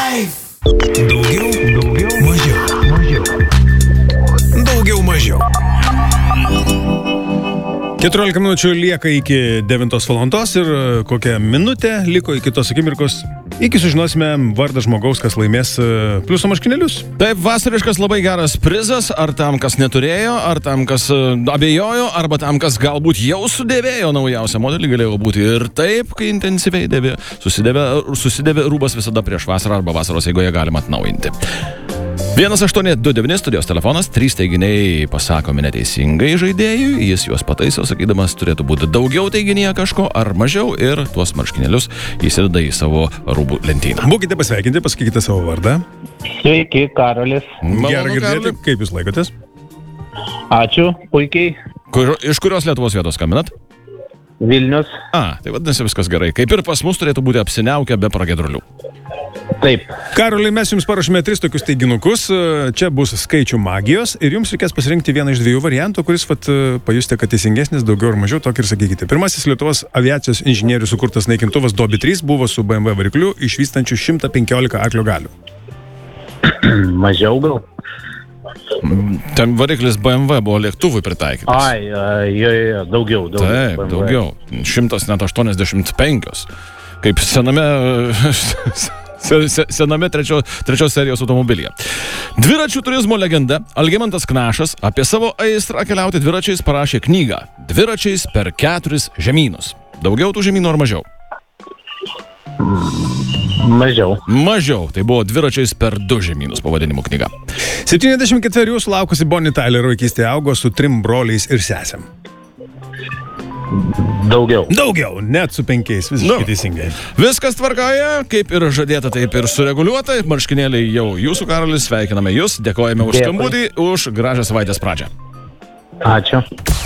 Daugiau. 14 minučių lieka iki 9 valandos ir kokią minutę liko iki tos akimirkos. Iki sužinosime vardą žmogaus, kas laimės pliuso marškinėlius. Taip, vasariškas labai geras prizas, ar tam, kas neturėjo, ar tam, kas abejojo, arba tam, kas galbūt jau sudėvėjo naujausią modelį, galėjo būti ir taip, kai intensyviai dėvė, susidėvė rūbas visada prieš vasarą arba vasaros eigoje galima atnaujinti. 1829 studijos telefonas, 3 teiginiai pasakomi neteisingai žaidėjui, jis juos pataiso, sakydamas, turėtų būti daugiau teiginyje kažko ar mažiau ir tuos marškinėlius įsideda į savo rūbų lentyną. Būkite pasveikinti, pasakykite savo vardą. Sveiki, Karolis. Gerai girdėti, kaip jūs laikotės? Ačiū, puikiai. Iš kurios Lietuvos vietos skambinat? Vilnius. Tai vadinasi viskas gerai. Kaip ir pas mus turėtų būti apsiniaukę be pragiedrulių. Taip. Karoliai, mes jums parašome 3 tokius teiginukus. Čia bus skaičių magijos ir jums reikės pasirinkti vieną iš 2 variantų, kuris pajusite, kad teisingesnis, daugiau ar mažiau, tokį ir sakykite. Pirmasis Lietuvos aviacijos inžinierių sukurtas naikintuvas Dobi 3 buvo su BMW varikliu išvystančiu 115 arklio galių. Mažiau gal. Ten variklis BMW buvo lėktuvui pritaikytas. Jo, daugiau. Taip, BMW. Daugiau. 185. Kaip sename trečios serijos automobilyje. Dviračių turizmo legenda Algimantas Knašas apie savo aistrą keliauti dviračiais parašė knygą Dviračiais per 4 žemynus. Daugiau tų žemynų ar mažiau? Mažiau. Tai buvo Dviračiais per 2 žemynus pavadinimų knyga. 74 sulaukusi Bonnie Tyler vaikystėje augo su 3 broliais ir sesėm. Daugiau, net su 5, visiškai teisingai. Viskas tvarkoje, kaip ir žadėta, taip ir sureguliuota. Marškinėliai jau jūsų, Karolis, sveikiname jūs, dėkojame už skambutį, už gražią savaitės pradžią. Ačiū.